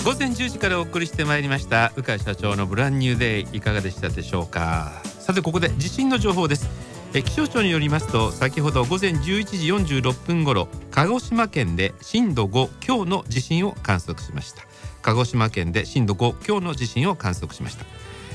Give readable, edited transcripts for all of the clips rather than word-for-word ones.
午前10時からお送りしてまいりました鵜飼社長のブランニューデイ、いかがでしたでしょうか。さてここで地震の情報です。気象庁によりますと、先ほど午前11時46分ごろ、鹿児島県で震度5強の地震を観測しました。鹿児島県で震度5強の地震を観測しました。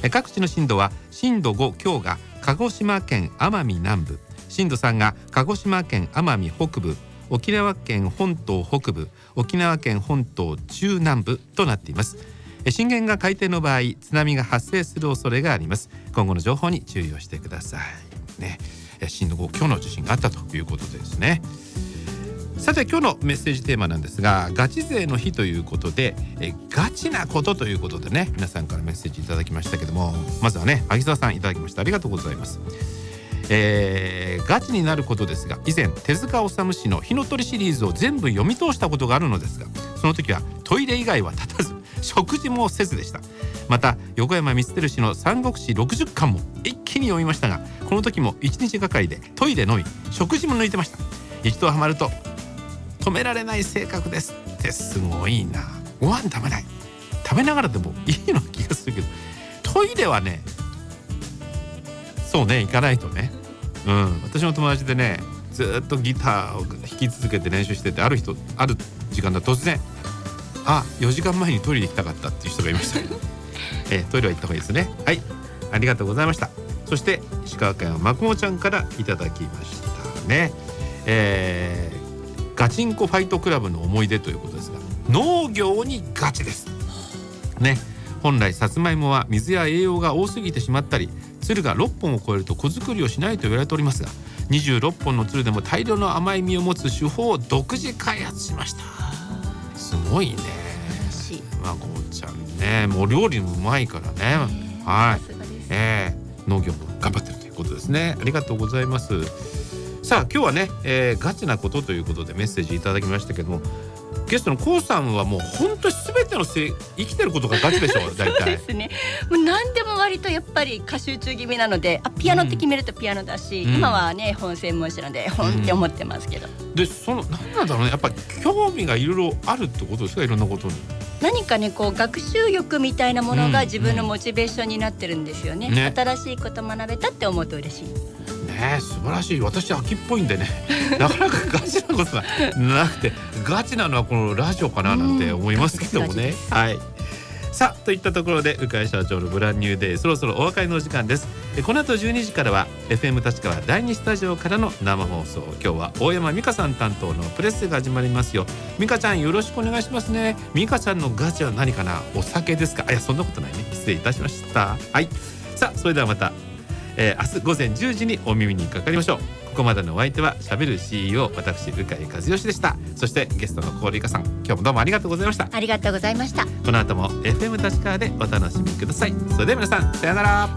各地の震度は、震度5強が鹿児島県奄美南部、震度3が鹿児島県奄美北部、沖縄県本島北部、沖縄県本島中南部となっています。震源が海底の場合、津波が発生する恐れがあります。今後の情報に注意をしてくださいね。震度5強の地震があったということですね。さて今日のメッセージテーマなんですが、ガチ勢の日ということで、ガチなことということでね、皆さんからメッセージいただきましたけども、まずはね、萩沢さんいただきました。ありがとうございます。ガチになることですが、以前手塚治虫氏の火の鳥シリーズを全部読み通したことがあるのですが、その時はトイレ以外は立たず食事もせずでした。また横山光輝氏の三国志60巻も一気に読みましたが、この時も1日がかりでトイレのみ食事も抜いてました。一度ハマると止められない性格ですって。すごいな。ご飯食べない、食べながらでもいいような気がするけど、トイレはね、そうね、行かないとね。私の友達でね、ずっとギターを弾き続けて練習してて、ある時間だと突然4時間前にトイレに行きたかったっていう人がいましたけどトイレは行った方がいいですね。はい、ありがとうございました。そして石川県はまこもちゃんからいただきましたね。ガチンコファイトクラブの思い出ということですが、農業にガチですね。本来さつまいもは水や栄養が多すぎてしまったり、つるが6本を超えると子作りをしないと言われておりますが、26本のつるでも大量の甘い実を持つ手法を独自開発しました。すごいね、まこちゃんね。もう料理もうまいからね。はい、農業も頑張ってるということですね。ありがとうございます。さあ今日はね、ガチなことということでメッセージいただきましたけども、ゲストのコウさんはもう本当に全ての生きてることがガチでしょう。大体そうですね。もう何でも割とやっぱり過集中気味なので、ピアノって決めるとピアノだし、今はね本専門誌なので本って思ってますけど、 で何なんだろうね、やっぱり興味がいろいろあるってことですか。いろんなことに何かね、こう学習欲みたいなものが自分のモチベーションになってるんですよね。新しいこと学べたって思うと嬉しいね。素晴らしい。私秋っぽいんでねなかなかガチなことがなくて、ガチなのはこのラジオかななんて思いますけどもね。はい、さあといったところで鵜飼社長のブランニューデイ、そろそろお別れの時間です。この後12時からは FM 立川第2スタジオからの生放送。今日は大山美香さん担当のプレスが始まりますよ。美香ちゃんよろしくお願いしますね。美香ちゃんのガチは何かな。お酒ですか。いやそんなことないね、失礼いたしました。はい、さあそれではまた明日午前10時にお耳にかかりましょう。ここまでのお相手はしゃべる CEO 私鵜飼和義でした。そしてゲストの郡理香さん、今日もどうもありがとうございました。 ありがとうございました。 この後も FM 立川でお楽しみください。それでは皆さんさよなら。